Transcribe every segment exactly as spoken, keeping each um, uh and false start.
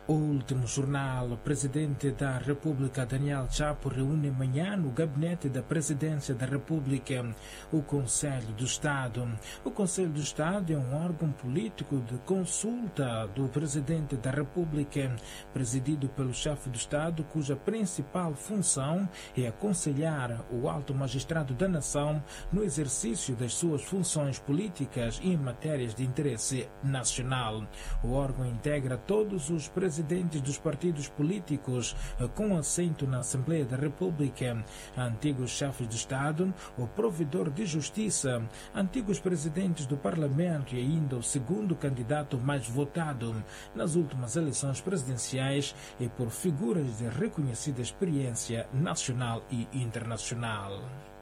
O último jornal, o presidente da República, Daniel Chapo, reúne amanhã no gabinete da Presidência da República o Conselho do Estado. O Conselho do Estado é um órgão político de consulta do presidente da República, presidido pelo chefe do Estado, cuja principal função é aconselhar o alto magistrado da nação no exercício das suas funções políticas e em matérias de interesse nacional. O órgão integra todos os presidentes presidentes dos partidos políticos com assento na Assembleia da República, antigos chefes de Estado, o provedor de justiça, antigos presidentes do Parlamento e ainda o segundo candidato mais votado nas últimas eleições presidenciais e por figuras de reconhecida experiência nacional e internacional.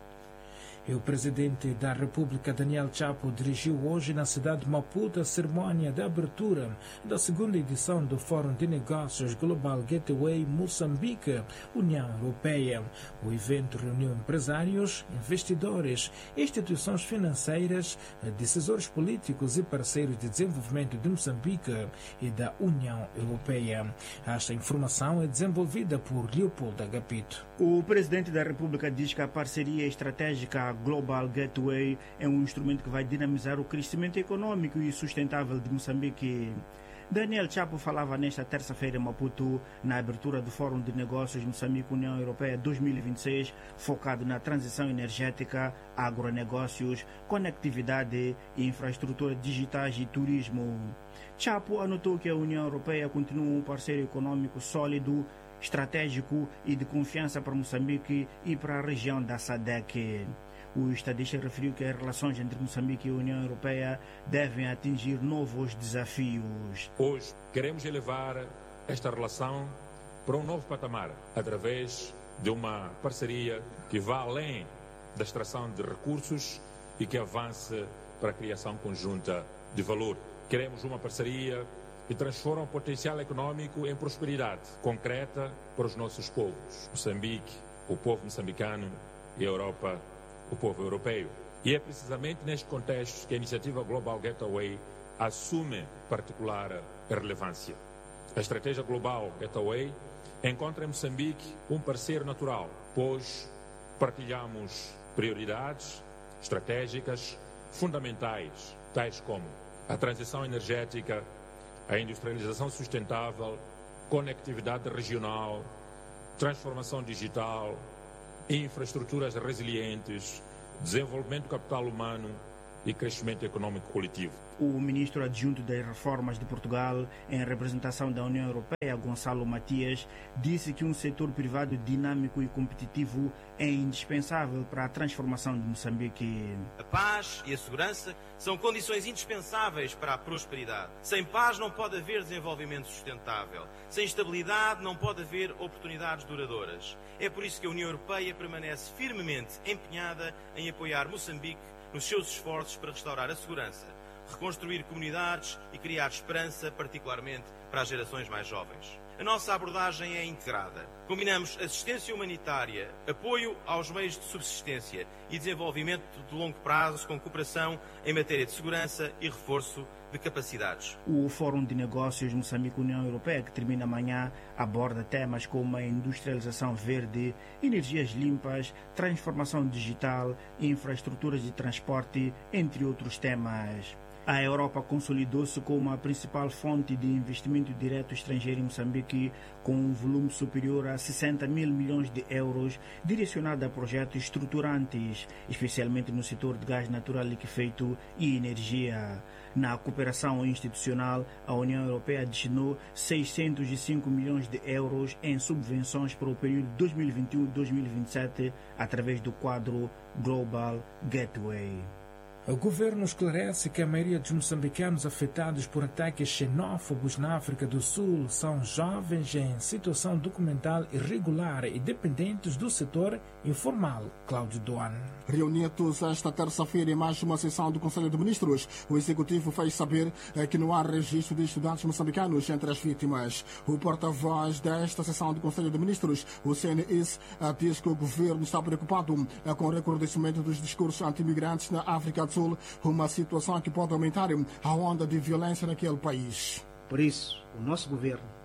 E o presidente da República, Daniel Chapo, dirigiu hoje na cidade de Maputo a cerimônia de abertura da segunda edição do Fórum de Negócios Global Gateway Moçambique, União Europeia. O evento reuniu empresários, investidores, instituições financeiras, decisores políticos e parceiros de desenvolvimento de Moçambique e da União Europeia. Esta informação é desenvolvida por Leopoldo Agapito. O presidente da República diz que a parceria estratégica Global Gateway é um instrumento que vai dinamizar o crescimento econômico e sustentável de Moçambique. Daniel Chapo falava nesta terça-feira em Maputo, na abertura do Fórum de Negócios Moçambique-União Europeia dois mil e vinte e seis, focado na transição energética, agronegócios, conectividade, infraestrutura digitais e turismo. Chapo anotou que a União Europeia continua um parceiro econômico sólido, estratégico e de confiança para Moçambique e para a região da SADC. O estadista referiu que as relações entre Moçambique e a União Europeia devem atingir novos desafios. Hoje queremos elevar esta relação para um novo patamar, através de uma parceria que vá além da extração de recursos e que avance para a criação conjunta de valor. Queremos uma parceria que transforma o potencial econômico em prosperidade concreta para os nossos povos. Moçambique, o povo moçambicano, e a Europa, o povo europeu. E é precisamente neste contexto que a iniciativa Global Gateway assume particular relevância. A estratégia Global Gateway encontra em Moçambique um parceiro natural, pois partilhamos prioridades estratégicas fundamentais, tais como a transição energética, a industrialização sustentável, conectividade regional, transformação digital, infraestruturas resilientes, desenvolvimento do capital humano e crescimento econômico coletivo. O ministro adjunto das Reformas de Portugal, em representação da União Europeia, Gonçalo Matias, disse que um setor privado dinâmico e competitivo é indispensável para a transformação de Moçambique. A paz e a segurança são condições indispensáveis para a prosperidade. Sem paz não pode haver desenvolvimento sustentável. Sem estabilidade não pode haver oportunidades duradouras. É por isso que a União Europeia permanece firmemente empenhada em apoiar Moçambique nos seus esforços para restaurar a segurança, reconstruir comunidades e criar esperança, particularmente para as gerações mais jovens. A nossa abordagem é integrada. Combinamos assistência humanitária, apoio aos meios de subsistência e desenvolvimento de longo prazo com cooperação em matéria de segurança e reforço de capacidades. O Fórum de Negócios Moçambique-União Europeia, que termina amanhã, aborda temas como a industrialização verde, energias limpas, transformação digital, infraestruturas de transporte, entre outros temas. A Europa consolidou-se como a principal fonte de investimento direto estrangeiro em Moçambique, com um volume superior a sessenta mil milhões de euros direcionado a projetos estruturantes, especialmente no setor de gás natural liquefeito e energia. Na cooperação institucional, a União Europeia destinou seiscentos e cinco milhões de euros em subvenções para o período dois mil e vinte e um a dois mil e vinte e sete, através do quadro Global Gateway. O governo esclarece que a maioria dos moçambicanos afetados por ataques xenófobos na África do Sul são jovens em situação documental irregular e dependentes do setor informal. Cláudio Duane. Reunidos esta terça-feira em mais uma sessão do Conselho de Ministros, o Executivo fez saber que não há registro de estudantes moçambicanos entre as vítimas. O porta-voz desta sessão do Conselho de Ministros, o C N S, diz que o governo está preocupado com o recrudescimento dos discursos anti-imigrantes na África do Sul, uma situação que pode aumentar a onda de violência naquele país. Por isso, o nosso governo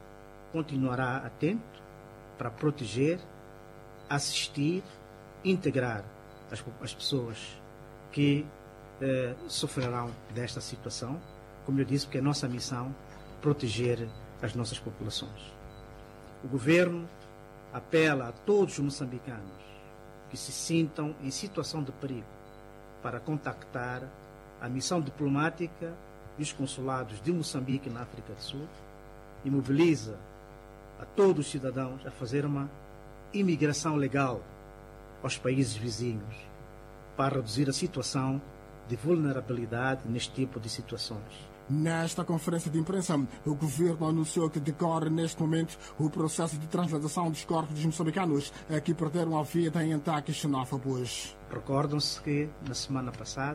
continuará atento para proteger, assistir, integrar as, as pessoas que eh, sofrerão desta situação. Como eu disse, porque é nossa missão proteger as nossas populações. O governo apela a todos os moçambicanos que se sintam em situação de perigo para contactar a missão diplomática e os consulados de Moçambique na África do Sul e mobiliza a todos os cidadãos a fazer uma imigração legal aos países vizinhos para reduzir a situação de vulnerabilidade neste tipo de situações. Nesta conferência de imprensa, o governo anunciou que decorre neste momento o processo de transladação dos corpos dos moçambicanos que perderam a vida em ataques xenófobos. Recordam-se que na semana passada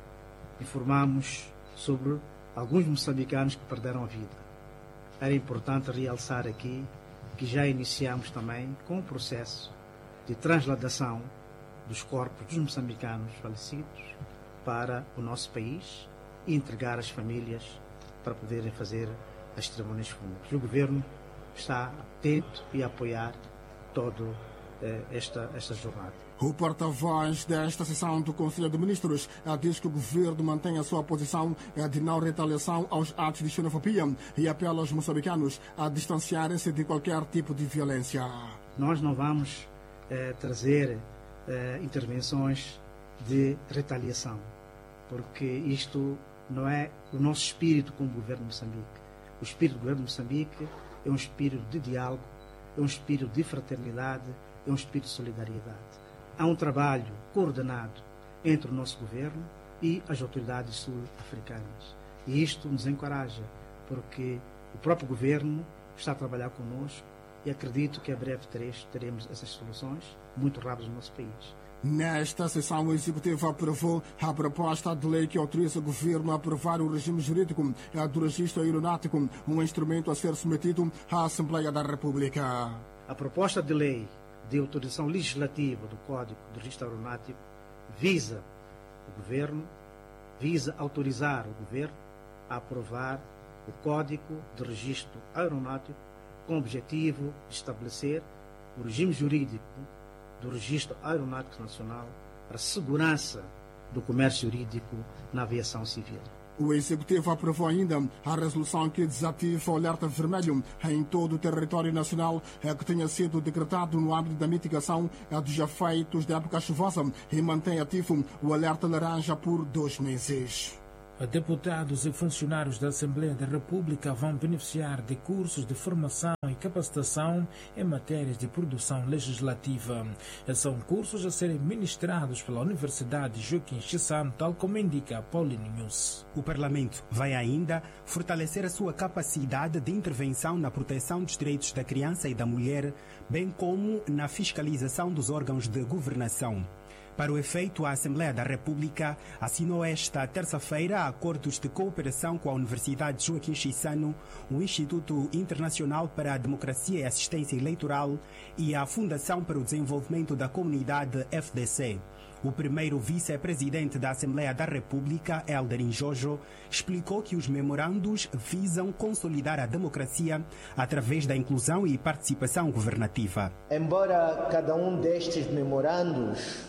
informamos sobre alguns moçambicanos que perderam a vida. Era importante realçar aqui que já iniciamos também com o processo de transladação dos corpos dos moçambicanos falecidos para o nosso país e entregar às famílias para poderem fazer as cerimônias fúnebres. O governo está atento e a apoiar toda eh, esta, esta jornada. O porta-voz desta sessão do Conselho de Ministros diz que o governo mantém a sua posição de não retaliação aos atos de xenofobia e apela aos moçambicanos a distanciarem-se de qualquer tipo de violência. Nós não vamos eh, trazer eh, intervenções de retaliação, porque isto não é o nosso espírito como governo de Moçambique. O espírito do governo de Moçambique é um espírito de diálogo, é um espírito de fraternidade, é um espírito de solidariedade. Há um trabalho coordenado entre o nosso governo e as autoridades sul-africanas. E isto nos encoraja, porque o próprio governo está a trabalhar connosco e acredito que a breve teremos essas soluções muito rápidas no nosso país. Nesta sessão, o Executivo aprovou a proposta de lei que autoriza o Governo a aprovar o regime jurídico do registro aeronáutico, um instrumento a ser submetido à Assembleia da República. A proposta de lei de autorização legislativa do Código do Registro Aeronáutico visa o Governo, visa autorizar o Governo a aprovar o Código de Registro Aeronáutico com o objetivo de estabelecer o regime jurídico do Registro Aeronáutico Nacional para a segurança do comércio jurídico na aviação civil. O Executivo aprovou ainda a resolução que desativa o alerta vermelho em todo o território nacional que tenha sido decretado no âmbito da mitigação dos efeitos da época chuvosa e mantém ativo o alerta laranja por dois meses. Deputados e funcionários da Assembleia da República vão beneficiar de cursos de formação e capacitação em matérias de produção legislativa. São cursos a serem ministrados pela Universidade Joaquim Chissano, tal como indica Paulino News. O Parlamento vai ainda fortalecer a sua capacidade de intervenção na proteção dos direitos da criança e da mulher, bem como na fiscalização dos órgãos de governação. Para o efeito, a Assembleia da República assinou esta terça-feira acordos de cooperação com a Universidade Joaquim Chissano, o Instituto Internacional para a Democracia e Assistência Eleitoral e a Fundação para o Desenvolvimento da Comunidade F D C. O primeiro vice-presidente da Assembleia da República, Elderin Jojo, explicou que os memorandos visam consolidar a democracia através da inclusão e participação governativa. Embora cada um destes memorandos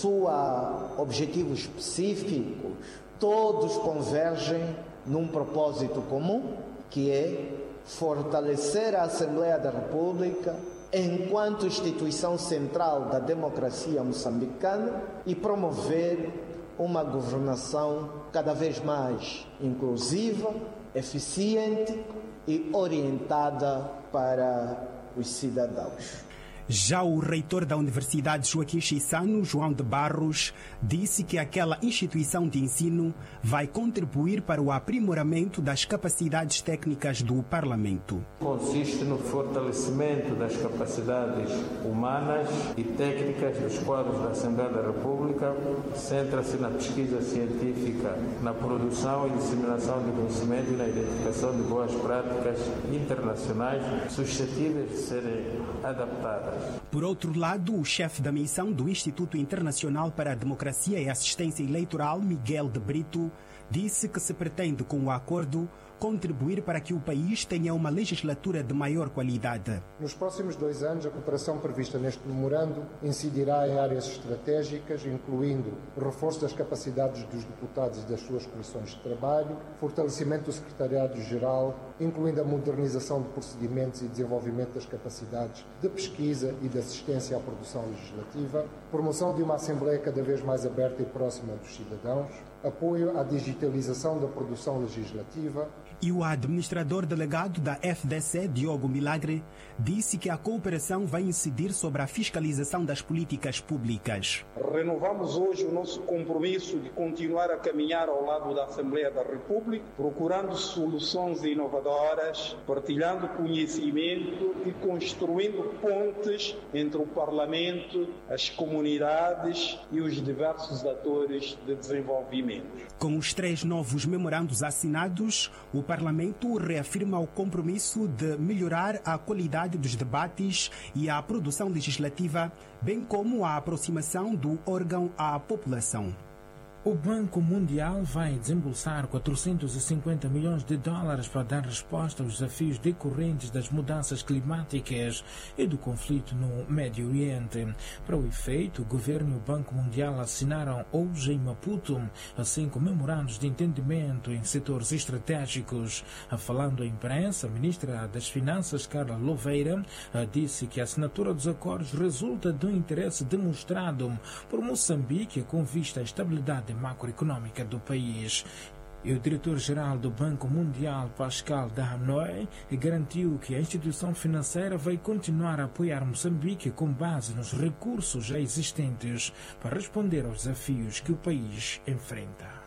possua objetivos específicos, todos convergem num propósito comum, que é fortalecer a Assembleia da República enquanto instituição central da democracia moçambicana e promover uma governação cada vez mais inclusiva, eficiente e orientada para os cidadãos. Já o reitor da Universidade Joaquim Chissano, João de Barros, disse que aquela instituição de ensino vai contribuir para o aprimoramento das capacidades técnicas do Parlamento. Consiste no fortalecimento das capacidades humanas e técnicas dos quadros da Assembleia da República, centra-se na pesquisa científica, na produção e disseminação de conhecimento e na identificação de boas práticas internacionais suscetíveis de serem adaptadas. Por outro lado, o chefe da missão do Instituto Internacional para a Democracia e Assistência Eleitoral, Miguel de Brito, disse que se pretende, com o acordo, contribuir para que o país tenha uma legislatura de maior qualidade. Nos próximos dois anos, a cooperação prevista neste memorando incidirá em áreas estratégicas, incluindo o reforço das capacidades dos deputados e das suas comissões de trabalho, fortalecimento do secretariado-geral, incluindo a modernização de procedimentos e desenvolvimento das capacidades de pesquisa e de assistência à produção legislativa, promoção de uma Assembleia cada vez mais aberta e próxima dos cidadãos, apoio à digitalização da produção legislativa. E o administrador delegado da F D C, Diogo Milagre, disse que a cooperação vai incidir sobre a fiscalização das políticas públicas. Renovamos hoje o nosso compromisso de continuar a caminhar ao lado da Assembleia da República, procurando soluções inovadoras, partilhando conhecimento e construindo pontes entre o Parlamento, as comunidades e os diversos atores de desenvolvimento. Com os três novos memorandos assinados, o Parlamento reafirma o compromisso de melhorar a qualidade dos debates e a produção legislativa, bem como a aproximação do órgão à população. O Banco Mundial vai desembolsar quatrocentos e cinquenta milhões de dólares para dar resposta aos desafios decorrentes das mudanças climáticas e do conflito no Médio Oriente. Para o efeito, o governo e o Banco Mundial assinaram hoje em Maputo cinco memorandos de entendimento em setores estratégicos. Falando à imprensa, a ministra das Finanças, Carla Louveira, disse que a assinatura dos acordos resulta do interesse demonstrado por Moçambique com vista à estabilidade macroeconômica do país. E o diretor-geral do Banco Mundial, Pascal Dahanoy, garantiu que a instituição financeira vai continuar a apoiar Moçambique com base nos recursos já existentes para responder aos desafios que o país enfrenta.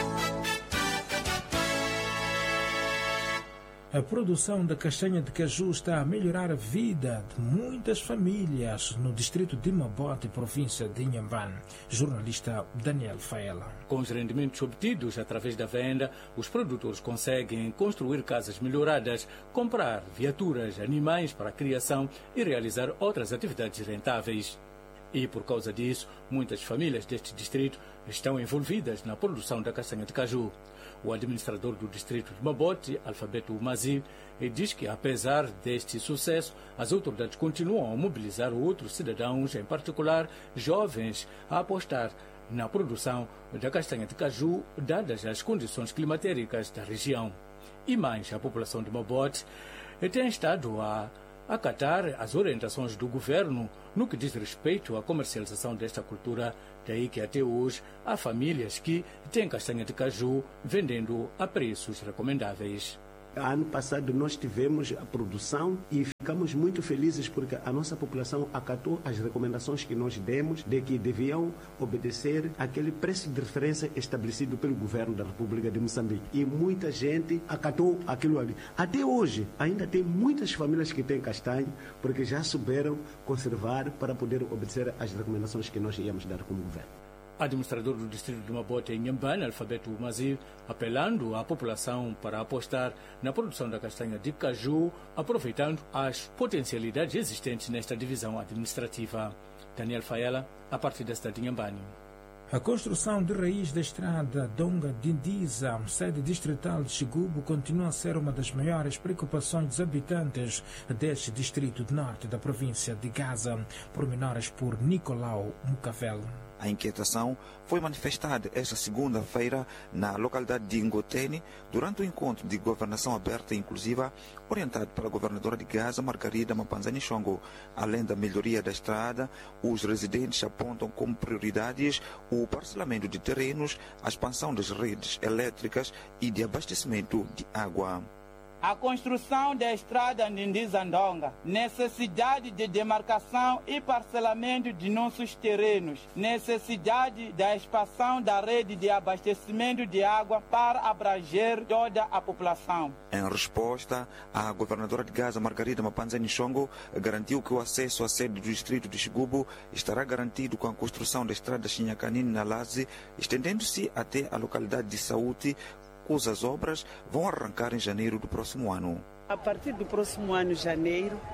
A produção da castanha de caju está a melhorar a vida de muitas famílias no distrito de Mabote, província de Inhambane. Jornalista Daniel Faela. Com os rendimentos obtidos através da venda, os produtores conseguem construir casas melhoradas, comprar viaturas, animais para a criação e realizar outras atividades rentáveis. E, por causa disso, muitas famílias deste distrito estão envolvidas na produção da castanha de caju. O administrador do distrito de Mabote, Alfabeto Mazi, diz que, apesar deste sucesso, as autoridades continuam a mobilizar outros cidadãos, em particular jovens, a apostar na produção da castanha de caju, dadas as condições climatéricas da região. E mais, a população de Mabote tem estado a acatar as orientações do governo no que diz respeito à comercialização desta cultura, daí que até hoje há famílias que têm castanha de caju vendendo a preços recomendáveis. Ano passado nós tivemos a produção e ficamos muito felizes porque a nossa população acatou as recomendações que nós demos de que deviam obedecer aquele preço de referência estabelecido pelo governo da República de Moçambique. E muita gente acatou aquilo ali. Até hoje ainda tem muitas famílias que têm castanha porque já souberam conservar para poder obedecer às recomendações que nós íamos dar como governo. Administrador do distrito de Mabote, em Inhambane, Alfabeto Mazi, apelando à população para apostar na produção da castanha de caju, aproveitando as potencialidades existentes nesta divisão administrativa. Daniel Faela, a partir da cidade de Inhambane. A construção de raiz da estrada Donga-Dindiza, sede distrital de Xigubo, continua a ser uma das maiores preocupações dos habitantes deste distrito de norte da província de Gaza, pormenores por Nicolau Mucavel. A inquietação foi manifestada esta segunda-feira na localidade de Ngoteni durante o encontro de governação aberta e inclusiva orientado pela governadora de Gaza, Margarida Mapanzani Chongo. Além da melhoria da estrada, os residentes apontam como prioridades o parcelamento de terrenos, a expansão das redes elétricas e de abastecimento de água. A construção da estrada Ndindiza-Ndonga, necessidade de demarcação e parcelamento de nossos terrenos, necessidade da expansão da rede de abastecimento de água para abranger toda a população. Em resposta, a governadora de Gaza, Margarida Mapanzani Chongo, garantiu que o acesso à sede do distrito de Xigubo estará garantido com a construção da estrada Xinhacanini-Nalazi, estendendo-se até a localidade de Saúti, cujas obras vão arrancar em janeiro do próximo ano. A partir do próximo ano, janeiro,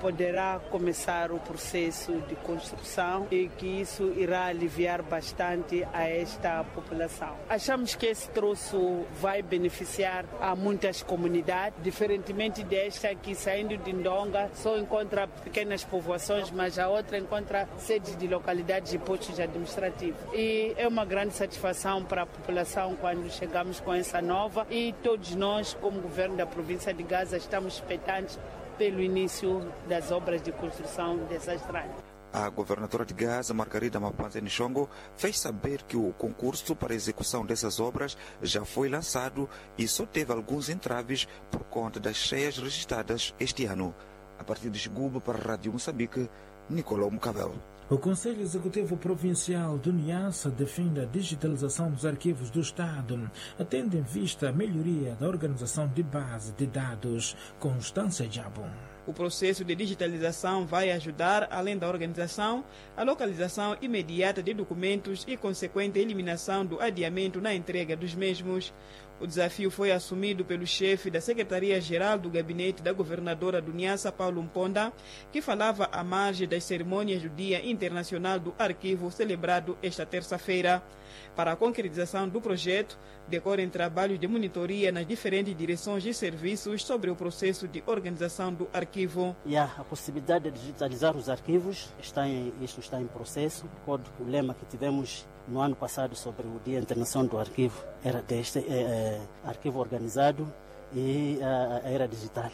poderá começar o processo de construção e que isso irá aliviar bastante a esta população. Achamos que esse troço vai beneficiar a muitas comunidades, diferentemente desta que, saindo de Ndonga, só encontra pequenas povoações, mas a outra encontra sedes de localidades e postos administrativos. E é uma grande satisfação para a população quando chegamos com essa nova, e todos nós, como governo da província de Gaza, estamos expectantes pelo início das obras de construção dessa estrada. A governadora de Gaza, Margarida Mapanzani Shongo, fez saber que o concurso para a execução dessas obras já foi lançado e só teve alguns entraves por conta das cheias registradas este ano. A partir de Xiguba, para a Rádio Moçambique, Nicolau Mucabel. O Conselho Executivo Provincial do Niassa defende a digitalização dos arquivos do Estado, tendo em vista a melhoria da organização de base de dados. Constância Jabo. O processo de digitalização vai ajudar, além da organização, a localização imediata de documentos e consequente eliminação do adiamento na entrega dos mesmos. O desafio foi assumido pelo chefe da Secretaria-Geral do Gabinete da Governadora do Niassa, Paulo Mponda, que falava à margem das cerimônias do Dia Internacional do Arquivo, celebrado esta terça-feira. Para a concretização do projeto, decorrem trabalhos de monitoria nas diferentes direções de serviços sobre o processo de organização do arquivo. E a possibilidade de digitalizar os arquivos, está em, isso está em processo. O lema que tivemos no ano passado sobre o Dia Internacional do Arquivo era deste é, é, arquivo organizado e a, a era digital,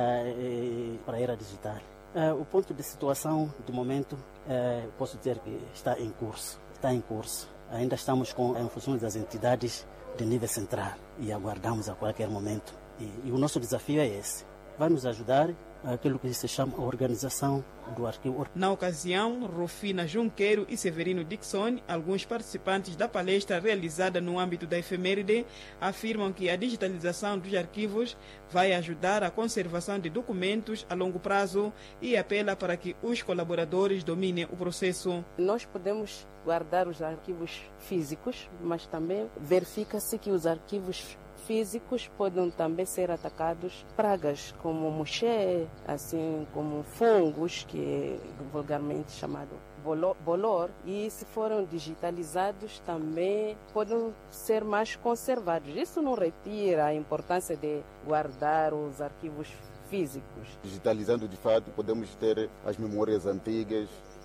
é, para a era digital. É, o ponto de situação, de momento, é, posso dizer que está em curso, está em curso. Ainda estamos com em função das entidades de nível central e aguardamos a qualquer momento. E, e o nosso desafio é esse. Vai nos ajudar aquilo que se chama a organização do arquivo. Na ocasião, Rufina Junqueiro e Severino Dixon, alguns participantes da palestra realizada no âmbito da efeméride, afirmam que a digitalização dos arquivos vai ajudar a conservação de documentos a longo prazo e apela para que os colaboradores dominem o processo. Nós podemos guardar os arquivos físicos, mas também verifica-se que os arquivos físicos podem também ser atacados pragas como moché, assim como fungos, que é vulgarmente chamado bolor, e se forem digitalizados também podem ser mais conservados. Isso não retira a importância de guardar os arquivos físicos. Digitalizando, de fato, podemos ter as memórias antigas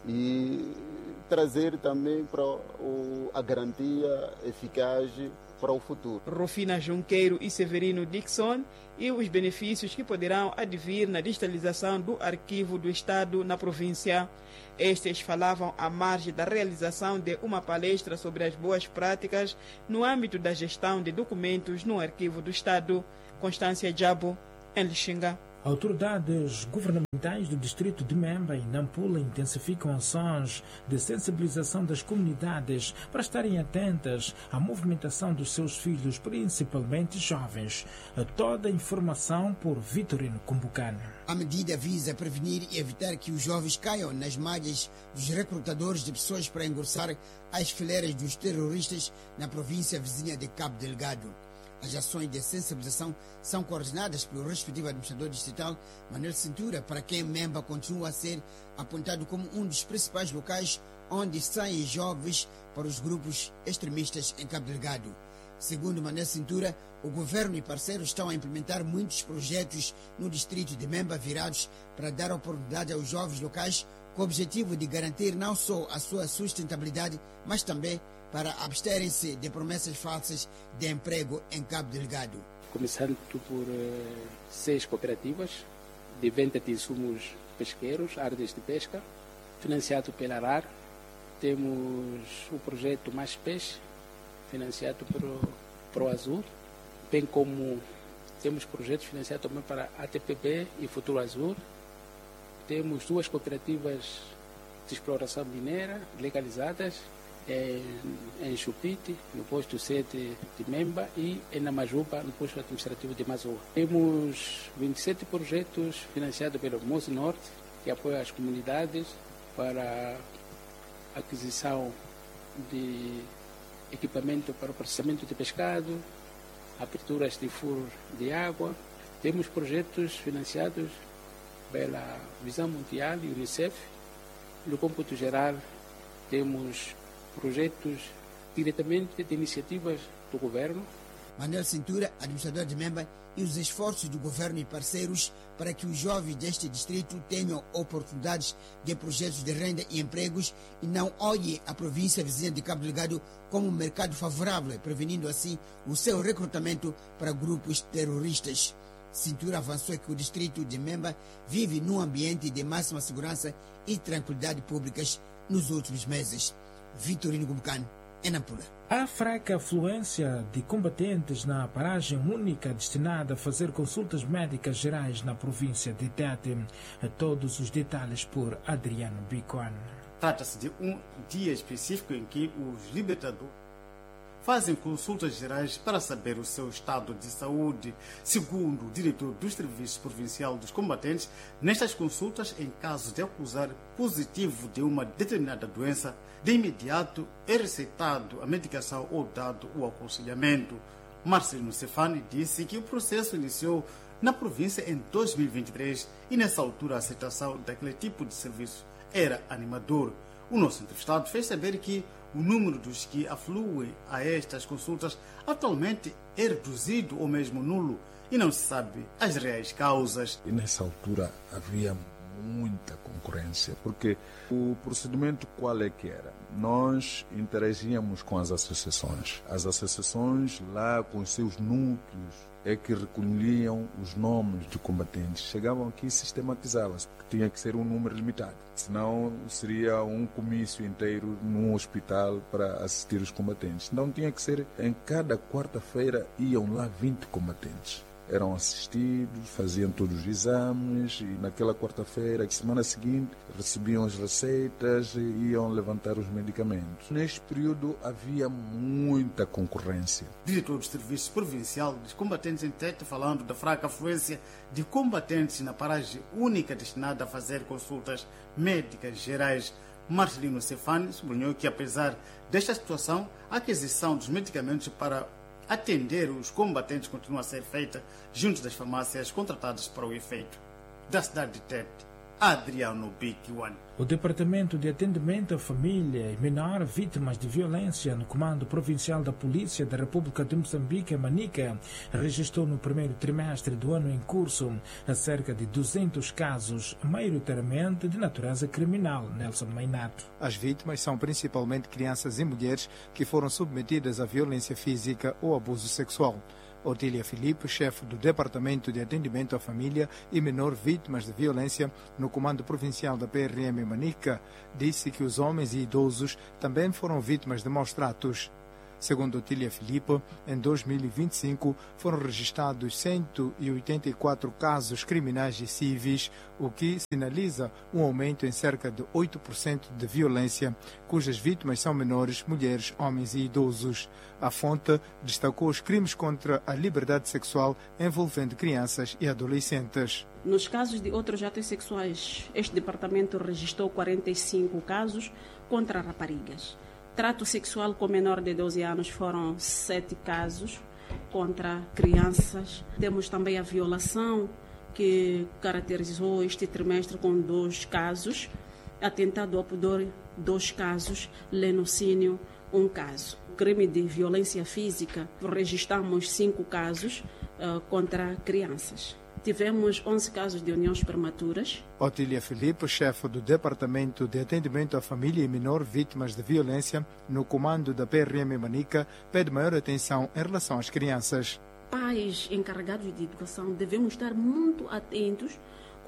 e trazer também para o, a garantia eficaz para o futuro. Rufina Junqueiro e Severino Dixon e os benefícios que poderão advir na digitalização do arquivo do Estado na província. Estes falavam à margem da realização de uma palestra sobre as boas práticas no âmbito da gestão de documentos no arquivo do Estado. Constância Jabo, em Lixinga. Autoridades governamentais do distrito de Memba e Nampula intensificam ações de sensibilização das comunidades para estarem atentas à movimentação dos seus filhos, principalmente jovens. Toda a informação por Vitorino Kumbucano. A medida visa prevenir e evitar que os jovens caiam nas malhas dos recrutadores de pessoas para engrossar as fileiras dos terroristas na província vizinha de Cabo Delgado. As ações de sensibilização são coordenadas pelo respectivo administrador distrital, Manuel Cintura, para quem Memba continua a ser apontado como um dos principais locais onde saem jovens para os grupos extremistas em Cabo Delgado. Segundo Manuel Cintura, o governo e parceiros estão a implementar muitos projetos no distrito de Memba virados para dar oportunidade aos jovens locais com o objetivo de garantir não só a sua sustentabilidade, mas também para absterem-se de promessas falsas de emprego em Cabo Delgado. Começando por uh, seis cooperativas de venda de insumos pesqueiros, áreas de pesca, financiado pela ARAR. Temos o projeto Mais Peixe, financiado pelo ProAzul, bem como temos projetos financiados também para a T P B e Futuro Azul. Temos duas cooperativas de exploração mineira legalizadas, em, em Chupite, no posto sete de Memba, e em Namajuba, no posto administrativo de Mazoa. Temos vinte e sete projetos financiados pelo Mos Norte, que apoia as comunidades para a aquisição de equipamento para o processamento de pescado, aberturas de furos de água. Temos projetos financiados pela Visão Mundial e Unicef. No cômputo geral, temos projetos diretamente de iniciativas do governo. Manuel Cintura, administrador de Memba, e os esforços do governo e parceiros para que os jovens deste distrito tenham oportunidades de projetos de renda e empregos e não olhem a província vizinha de Cabo Delgado como um mercado favorável, prevenindo assim o seu recrutamento para grupos terroristas. Cintura avançou que o distrito de Memba vive num ambiente de máxima segurança e tranquilidade públicas nos últimos meses. Vitorino Gumcano, em Nampula. Há fraca afluência de combatentes na paragem única destinada a fazer consultas médicas gerais na província de Tete. Todos os detalhes por Adriano Bicuan. Trata-se de um dia específico em que os libertadores fazem consultas gerais para saber o seu estado de saúde. Segundo o diretor do Serviço Provincial dos Combatentes, nestas consultas, em caso de acusar positivo de uma determinada doença, de imediato é receitado a medicação ou dado o aconselhamento. Marcelino Cefani disse que o processo iniciou na província em dois mil e vinte e três e nessa altura a aceitação daquele tipo de serviço era animador. O nosso entrevistado fez saber que o número dos que afluem a estas consultas atualmente é reduzido ou mesmo nulo e não se sabe as reais causas. E nessa altura havia muita concorrência, porque o procedimento qual é que era? Nós interagíamos com as associações. As associações lá com os seus núcleos é que recolhiam os nomes de combatentes. Chegavam aqui e sistematizavam-se, porque tinha que ser um número limitado. Senão seria um comício inteiro num hospital para assistir os combatentes. Então tinha que ser, em cada quarta-feira iam lá vinte combatentes. Eram assistidos, faziam todos os exames e naquela quarta-feira, semana seguinte, recebiam as receitas e iam levantar os medicamentos. Neste período havia muita concorrência. Diretor do Serviço Provincial dos Combatentes em Tete, falando da fraca afluência de combatentes na paragem única destinada a fazer consultas médicas gerais. Marcelino Cefani sublinhou que, apesar desta situação, a aquisição dos medicamentos para atender os combatentes continua a ser feita junto das farmácias contratadas para o efeito. Da cidade de Tete, Adriano Bicuan. O Departamento de Atendimento à Família e Menor Vítimas de Violência no Comando Provincial da Polícia da República de Moçambique, em Manica, registrou no primeiro trimestre do ano em curso cerca de duzentos casos, maioritariamente de natureza criminal. Nelson Mainato. As vítimas são principalmente crianças e mulheres que foram submetidas à violência física ou abuso sexual. Otília Filipe, chefe do Departamento de Atendimento à Família e Menor Vítimas de Violência no Comando Provincial da P R M Manica, disse que os homens e idosos também foram vítimas de maus tratos. Segundo Otília Filipe, em dois mil e vinte e cinco foram registrados cento e oitenta e quatro casos criminais e civis, o que sinaliza um aumento em cerca de oito por cento de violência, cujas vítimas são menores, mulheres, homens e idosos. A fonte destacou os crimes contra a liberdade sexual envolvendo crianças e adolescentes. Nos casos de outros atos sexuais, este departamento registrou quarenta e cinco casos contra raparigas. Trato sexual com menor de doze anos foram sete casos contra crianças. Temos também a violação, que caracterizou este trimestre com dois casos. Atentado ao pudor, dois casos. Lenocínio, um caso. Crime de violência física, registramos cinco casos uh, contra crianças. Tivemos onze casos de uniões prematuras. Otília Filipe, chefe do Departamento de Atendimento à Família e Menor Vítimas de Violência no comando da P R M Manica, pede maior atenção em relação às crianças. Pais encarregados de educação devemos estar muito atentos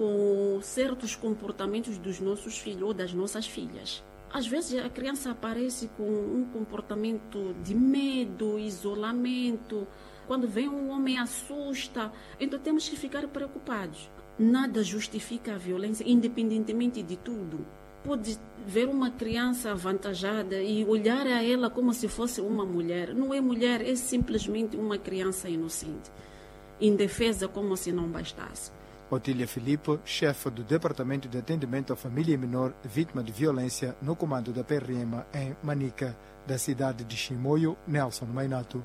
com certos comportamentos dos nossos filhos ou das nossas filhas. Às vezes a criança aparece com um comportamento de medo, isolamento. Quando vem um homem, assusta. Então temos que ficar preocupados. Nada justifica a violência, independentemente de tudo. Pode ver uma criança avantajada e olhar a ela como se fosse uma mulher. Não é mulher, é simplesmente uma criança inocente, indefesa como se não bastasse. Otília Filipe, chefe do Departamento de Atendimento à Família e Menor Vítima de Violência no comando da P R M em Manica, da cidade de Chimoio, Nelson Mainato.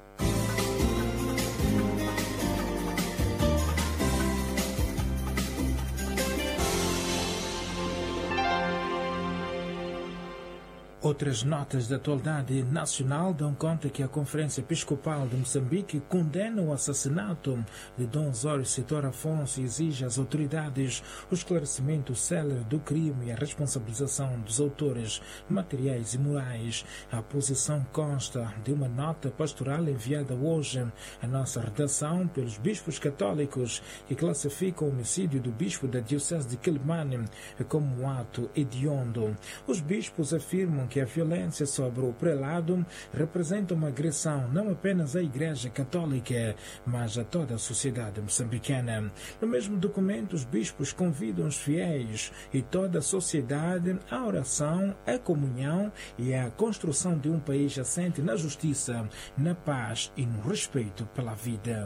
Outras notas de atualidade nacional dão conta que a Conferência Episcopal de Moçambique condena o assassinato de Dom Osório Sitor Afonso e exige às autoridades o esclarecimento célere do crime e a responsabilização dos autores materiais e morais. A posição consta de uma nota pastoral enviada hoje à nossa redação pelos bispos católicos que classificam o homicídio do bispo da Diocese de Quelimane como um ato hediondo. Os bispos afirmam que a violência sobre o prelado representa uma agressão não apenas à Igreja Católica, mas a toda a sociedade moçambicana. No mesmo documento, os bispos convidam os fiéis e toda a sociedade à oração, à comunhão e à construção de um país assente na justiça, na paz e no respeito pela vida.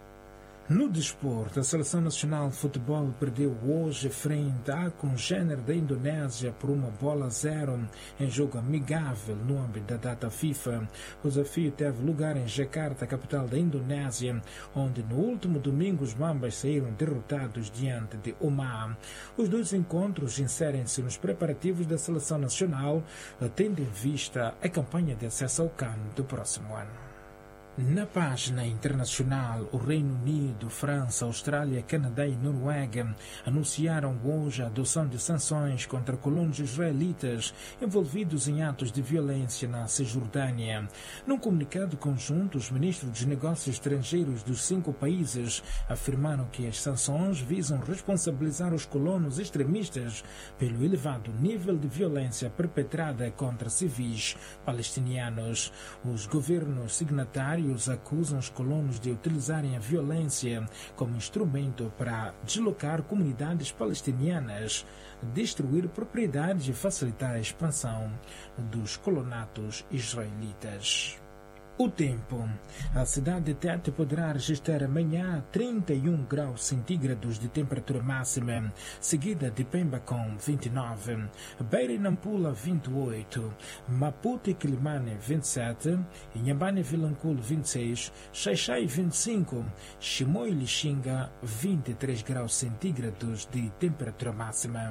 No desporto, a Seleção Nacional de Futebol perdeu hoje frente à congênere da Indonésia por uma bola a zero em jogo amigável no âmbito da data FIFA. O desafio teve lugar em Jakarta, capital da Indonésia, onde no último domingo os Mambas saíram derrotados diante de Oman. Os dois encontros inserem-se nos preparativos da Seleção Nacional, tendo em vista a campanha de acesso ao CAN do próximo ano. Na página internacional, o Reino Unido, França, Austrália, Canadá e Noruega anunciaram hoje a adoção de sanções contra colonos israelitas envolvidos em atos de violência na Cisjordânia. Num comunicado conjunto, os ministros dos negócios estrangeiros dos cinco países afirmaram que as sanções visam responsabilizar os colonos extremistas pelo elevado nível de violência perpetrada contra civis palestinianos. Os governos signatários acusam os colonos de utilizarem a violência como instrumento para deslocar comunidades palestinianas, destruir propriedades e facilitar a expansão dos colonatos israelitas. O tempo. A cidade de Tete poderá registrar amanhã trinta e um graus centígrados de temperatura máxima, seguida de Pemba com vinte e nove, Beira e Nampula vinte e oito, Maputo e Quelimane vinte e sete, Inhambane e Vilanculo vinte e seis, Xaixai vinte e cinco, Chimoio e Lixinga vinte e três graus centígrados de temperatura máxima.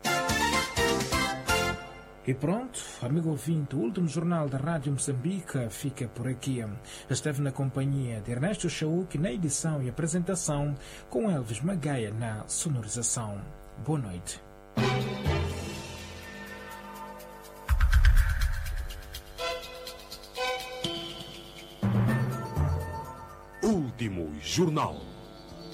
E pronto, amigo ouvinte, o último jornal da Rádio Moçambique fica por aqui. Esteve na companhia de Ernesto Chauk na edição e apresentação, com Elvis Magaia na sonorização. Boa noite. Último jornal.